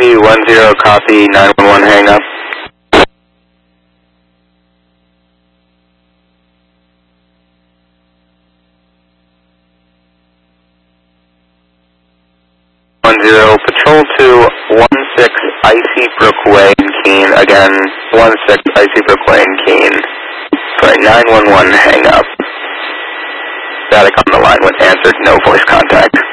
10, copy, 911, hang up. 10, patrol to 16 Icy Brook Way in Keene. Again, 16 Icy Brook Way in Keene. Sorry, 911, hang up. Static on the line when answered, no voice contact.